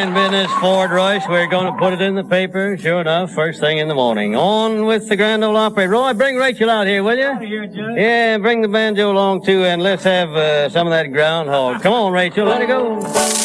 fine business, Ford Royce. We're going to put it in the paper, sure enough, first thing in the morning. On with the Grand Ole Opry. Roy, bring Rachel out here, will you? Here, Judge. Yeah, bring the banjo along, too, and let's have some of that groundhog. Come on, Rachel, let it go.